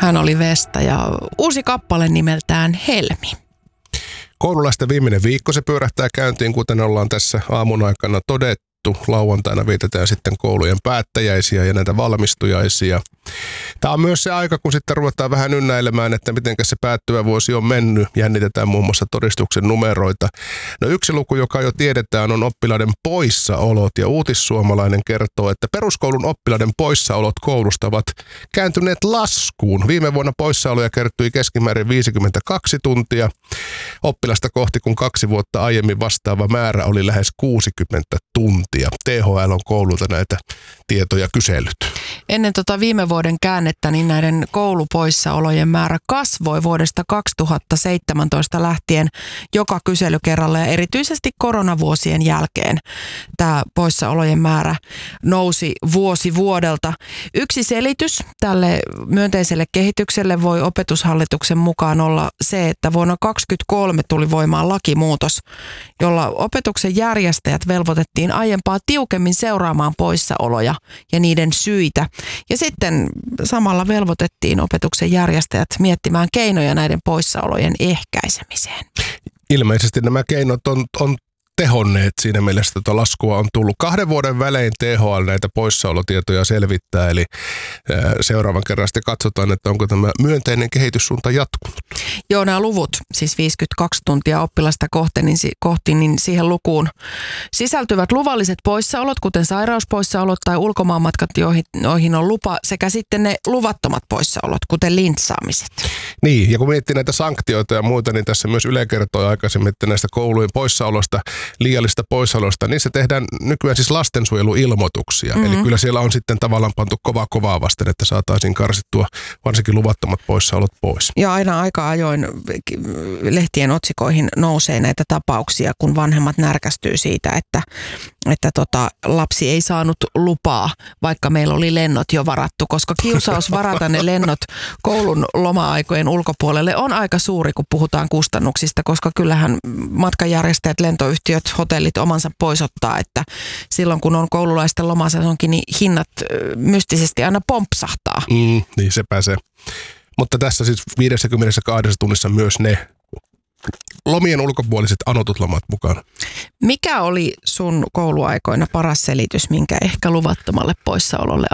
Hän oli Vesta ja uusi kappale nimeltään Helmi. Koululaisten viimeinen viikko se pyörähtää käyntiin, kuten ollaan tässä aamun aikana todettu. Lauantaina vietetään sitten koulujen päättäjäisiä ja näitä valmistujaisia. Tämä on myös se aika, kun sitten ruvetaan vähän ynnäilemään, että miten se päättyvä vuosi on mennyt. Jännitetään muun muassa todistuksen numeroita. No yksi luku, joka jo tiedetään, on oppilaiden poissaolot. Ja Uutissuomalainen kertoo, että peruskoulun oppilaiden poissaolot koulusta ovat kääntyneet laskuun. Viime vuonna poissaoloja kertyi keskimäärin 52 tuntia oppilasta kohti, kun 2 vuotta aiemmin vastaava määrä oli lähes 60 tuntia. THL on koululta näitä tietoja kysellyt. Ennen viime vuoden käännettä niin näiden koulupoissaolojen määrä kasvoi vuodesta 2017 lähtien joka kyselykerralla ja erityisesti koronavuosien jälkeen tämä poissaolojen määrä nousi vuosi vuodelta. Yksi selitys tälle myönteiselle kehitykselle voi Opetushallituksen mukaan olla se, että vuonna 2023 tuli voimaan lakimuutos, jolla opetuksen järjestäjät velvoitettiin aiempaa tiukemmin seuraamaan poissaoloja ja niiden syitä. Ja sitten samalla velvoitettiin opetuksen järjestäjät miettimään keinoja näiden poissaolojen ehkäisemiseen. Ilmeisesti nämä keinot on tehonneet siinä mielessä, että laskua on tullut. 2 vuoden välein THL näitä poissaolotietoja selvittää, eli seuraavan kerran sitten katsotaan, että onko tämä myönteinen kehityssuunta jatkunut. Joo, nämä luvut, siis 52 tuntia oppilasta kohti, niin siihen lukuun sisältyvät luvalliset poissaolot, kuten sairauspoissaolot tai ulkomaanmatkat, joihin on lupa, sekä sitten ne luvattomat poissaolot, kuten lintsaamiset. Niin, ja kun miettii näitä sanktioita ja muita, niin tässä myös Yle kertoi aikaisemmin, että näistä koulujen poissaolosta, liiallista poissaolosta, niin se tehdään nykyään siis lastensuojeluilmoituksia. Eli kyllä siellä on sitten tavallaan pantu kovaa vasten, että saataisiin karsittua varsinkin luvattomat poissaolot pois. Ja aina aika ajoin lehtien otsikoihin nousee näitä tapauksia, kun vanhemmat närkästyy siitä, että lapsi ei saanut lupaa, vaikka meillä oli lennot jo varattu, koska kiusaus varata ne lennot koulun loma-aikojen ulkopuolelle on aika suuri, kun puhutaan kustannuksista, koska kyllähän matkanjärjestäjät, lentoyhtiöt, hotellit omansa pois ottaa, että silloin kun on koululaisten lomasesonkin, niin hinnat mystisesti aina pompsahtaa. Niin sepä se. Mutta tässä siis 52 tunnissa myös ne lomien ulkopuoliset anotut lomat mukana. Mikä oli sun kouluaikoina paras selitys, minkä ehkä luvattomalle poissaololle